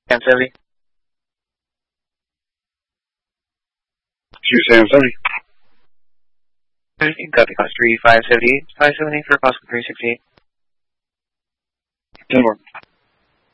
1070. Shoot Sam 70. Copy, cost 3578. 570 for possible 368. 10 more.